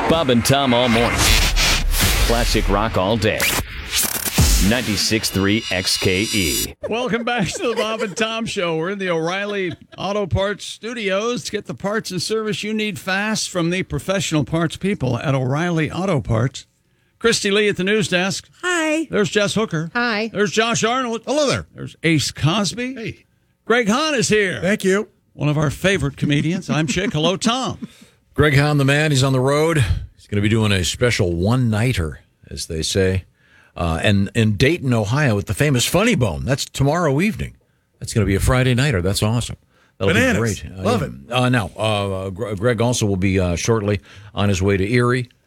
Bob and Tom all morning. Classic rock all day. 96.3 XKE. Welcome back to the Bob and Tom Show. We're in the O'Reilly Auto Parts Studios to get the parts and service you need fast from the professional parts people at O'Reilly Auto Parts. Christy Lee at the news desk. Hi. There's Jess Hooker. Hi. There's Josh Arnold. Hello there. There's Ace Cosby. Hey. Greg Hahn is here. Thank you. One of our favorite comedians. I'm Chick. Hello, Tom. Greg Hahn, the man, he's on the road. He's going to be doing a special one-nighter, as they say, and in Dayton, Ohio, at the famous Funny Bone. That's tomorrow evening. That's going to be a Friday nighter. That's awesome. That'll Bananas. be great. Love it. Now, Greg also will be shortly on his way to Erie